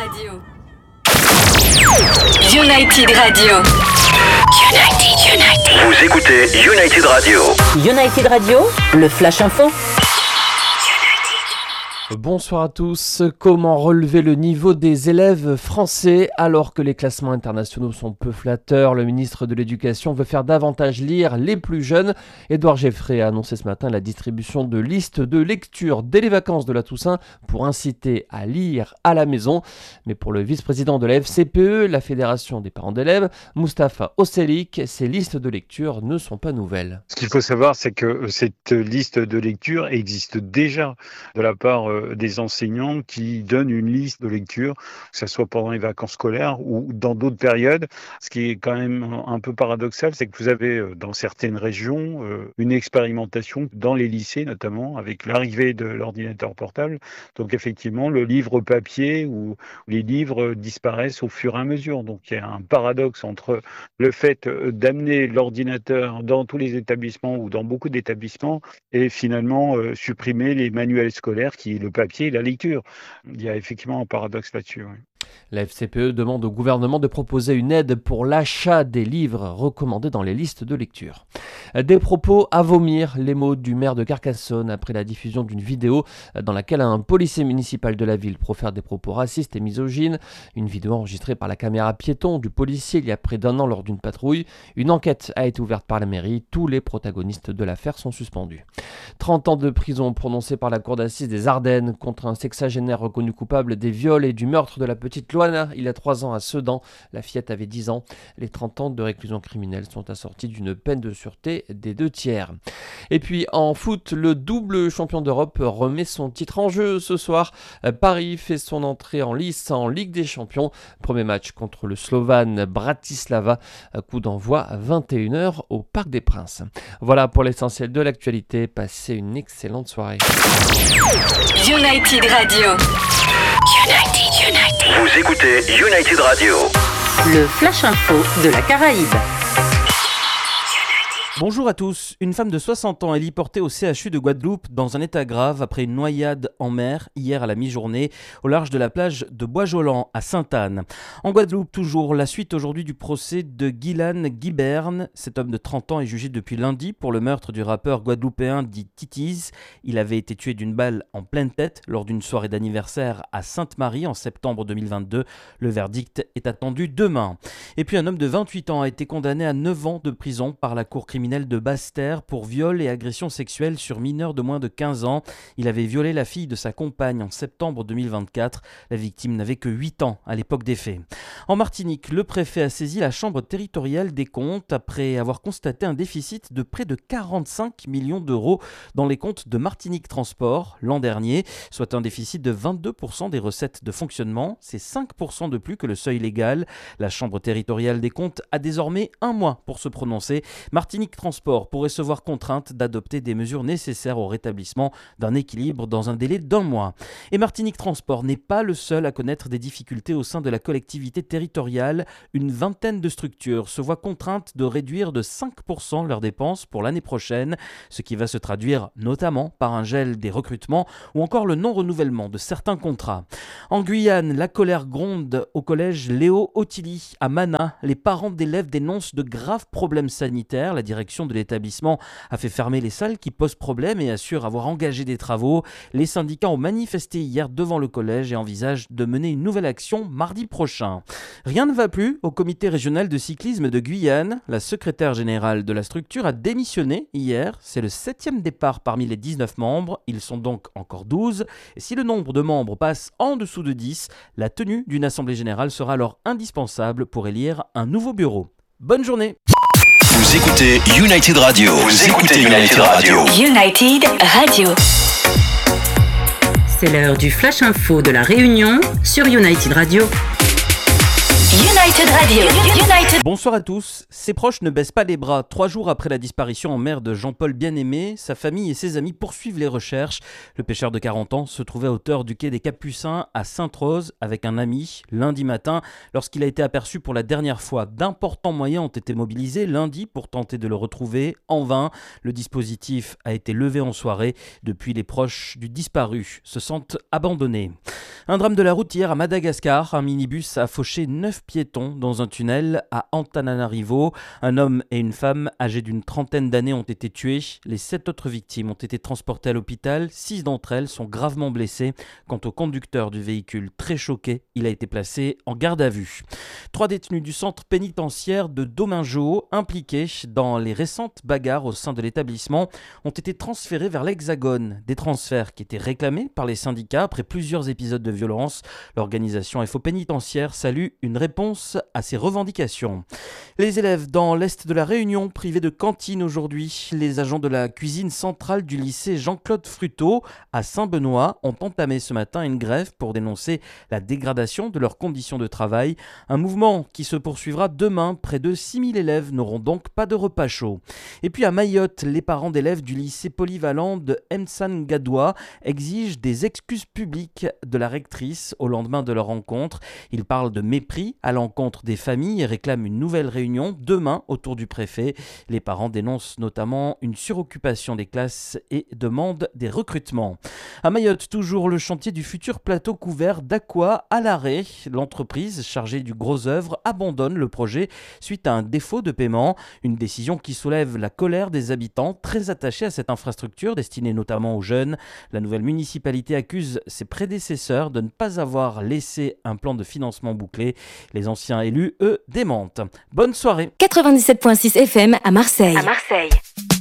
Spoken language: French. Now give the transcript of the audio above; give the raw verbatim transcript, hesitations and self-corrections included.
Radio. United Radio. United, United. Vous écoutez United Radio. United Radio, le Flash Info. Bonsoir à tous. Comment relever le niveau des élèves français alors que les classements internationaux sont peu flatteurs? Le ministre de l'Éducation veut faire davantage lire les plus jeunes. Édouard Geffray a annoncé ce matin la distribution de listes de lecture dès les vacances de la Toussaint pour inciter à lire à la maison. Mais pour le vice-président de la F C P E, la Fédération des parents d'élèves, Mustapha Osselik, ces listes de lecture ne sont pas nouvelles. Ce qu'il faut savoir, c'est que cette liste de lecture existe déjà de la part des enseignants qui donnent une liste de lecture, que ce soit pendant les vacances scolaires ou dans d'autres périodes. Ce qui est quand même un peu paradoxal, c'est que vous avez dans certaines régions une expérimentation dans les lycées notamment avec l'arrivée de l'ordinateur portable. Donc effectivement, le livre papier ou les livres disparaissent au fur et à mesure. Donc il y a un paradoxe entre le fait d'amener l'ordinateur dans tous les établissements ou dans beaucoup d'établissements et finalement euh, supprimer les manuels scolaires qui est le papier et la lecture. Il y a effectivement un paradoxe là-dessus. Oui. La F C P E demande au gouvernement de proposer une aide pour l'achat des livres recommandés dans les listes de lecture. Des propos à vomir, les mots du maire de Carcassonne après la diffusion d'une vidéo dans laquelle un policier municipal de la ville profère des propos racistes et misogynes. Une vidéo enregistrée par la caméra piéton du policier il y a près d'un an lors d'une patrouille. Une enquête a été ouverte par la mairie. Tous les protagonistes de l'affaire sont suspendus. trente ans de prison prononcés par la cour d'assises des Ardennes contre un sexagénaire reconnu coupable des viols et du meurtre de la petite Loana, il y a trois ans à Sedan. La fillette avait dix ans. Les trente ans de réclusion criminelle sont assortis d'une peine de sûreté des deux tiers. Et puis en foot, le double champion d'Europe remet son titre en jeu ce soir. Paris fait son entrée en lice en Ligue des Champions. Premier match contre le Slovan Bratislava. Coup d'envoi à vingt et une heures au Parc des Princes. Voilà pour l'essentiel de l'actualité. Passez une excellente soirée. United Radio. United, United. Vous écoutez United Radio. Le Flash Info de la Caraïbe. Bonjour à tous. Une femme de soixante ans est héliportée au C H U de Guadeloupe dans un état grave après une noyade en mer hier à la mi-journée au large de la plage de Bois-Jolan à Sainte-Anne. En Guadeloupe, toujours la suite aujourd'hui du procès de Guylan Guiberne. Cet homme de trente ans est jugé depuis lundi pour le meurtre du rappeur guadeloupéen dit Titiz. Il avait été tué d'une balle en pleine tête lors d'une soirée d'anniversaire à Sainte-Marie en septembre deux mille vingt-deux. Le verdict est attendu demain. Et puis un homme de vingt-huit ans a été condamné à neuf ans de prison par la cour criminelle de Basse-Terre pour viol et agression sexuelle sur mineurs de moins de quinze ans. Il avait violé la fille de sa compagne en septembre deux mille vingt-quatre. La victime n'avait que huit ans à l'époque des faits. En Martinique, le préfet a saisi la chambre territoriale des comptes après avoir constaté un déficit de près de quarante-cinq millions d'euros dans les comptes de Martinique Transport l'an dernier, soit un déficit de vingt-deux pour cent des recettes de fonctionnement. C'est cinq pour cent de plus que le seuil légal. La chambre territoriale des comptes a désormais un mois pour se prononcer. Martinique Transport pourrait se voir contrainte d'adopter des mesures nécessaires au rétablissement d'un équilibre dans un délai d'un mois. Et Martinique Transport n'est pas le seul à connaître des difficultés au sein de la collectivité territoriale. Une vingtaine de structures se voient contraintes de réduire de cinq pour cent leurs dépenses pour l'année prochaine, ce qui va se traduire notamment par un gel des recrutements ou encore le non-renouvellement de certains contrats. En Guyane, la colère gronde au collège Léo Otili à Mana. Les parents d'élèves dénoncent de graves problèmes sanitaires. La direction de l'établissement a fait fermer les salles qui posent problème et assure avoir engagé des travaux. Les syndicats ont manifesté hier devant le collège et envisagent de mener une nouvelle action mardi prochain. Rien ne va plus au comité régional de cyclisme de Guyane. La secrétaire générale de la structure a démissionné hier. C'est le septième départ parmi les dix-neuf membres. Ils sont donc encore douze. Et si le nombre de membres passe en dessous de dix, la tenue d'une assemblée générale sera alors indispensable pour élire un nouveau bureau. Bonne journée. Vous écoutez United Radio. Vous écoutez United Radio. United Radio. C'est l'heure du Flash Info de la Réunion sur United Radio. United Radio. United. Bonsoir à tous. Ses proches ne baissent pas les bras. Trois jours après la disparition en mer de Jean-Paul Bien-Aimé, sa famille et ses amis poursuivent les recherches. Le pêcheur de quarante ans se trouvait à hauteur du quai des Capucins à Sainte-Rose avec un ami lundi matin. Lorsqu'il a été aperçu pour la dernière fois, d'importants moyens ont été mobilisés lundi pour tenter de le retrouver. En vain, le dispositif a été levé en soirée. Depuis, les proches du disparu se sentent abandonnés. Un drame de la route hier à Madagascar. Un minibus a fauché neuf piétons dans un tunnel à Antananarivo. Un homme et une femme âgés d'une trentaine d'années ont été tués. Les sept autres victimes ont été transportées à l'hôpital. Six d'entre elles sont gravement blessées. Quant au conducteur du véhicule, très choqué, il a été placé en garde à vue. Trois détenus du centre pénitentiaire de Domingo, impliqués dans les récentes bagarres au sein de l'établissement, ont été transférés vers l'Hexagone. Des transferts qui étaient réclamés par les syndicats après plusieurs épisodes de violence. L'organisation F O pénitentiaire salue une réponse à ces revendications. Les élèves dans l'est de la Réunion privés de cantine aujourd'hui. Les agents de la cuisine centrale du lycée Jean-Claude Fruteau à Saint-Benoît ont entamé ce matin une grève pour dénoncer la dégradation de leurs conditions de travail. Un mouvement qui se poursuivra demain. Près de six mille élèves n'auront donc pas de repas chaud. Et puis à Mayotte, les parents d'élèves du lycée polyvalent de Msangadoua exigent des excuses publiques de la rectrice au lendemain de leur rencontre. Ils parlent de mépris à l'encontre des familles et réclament une nouvelle réunion demain autour du préfet. Les parents dénoncent notamment une suroccupation des classes et demandent des recrutements. À Mayotte, toujours le chantier du futur plateau couvert d'Aqua à l'arrêt. L'entreprise chargée du gros œuvre abandonne le projet suite à un défaut de paiement. Une décision qui soulève la colère des habitants très attachés à cette infrastructure destinée notamment aux jeunes. La nouvelle municipalité accuse ses prédécesseurs de ne pas avoir laissé un plan de financement bouclé. Les anciens élus, eux, démentent. Bonne soirée. quatre-vingt-dix-sept virgule six F M à Marseille. À Marseille.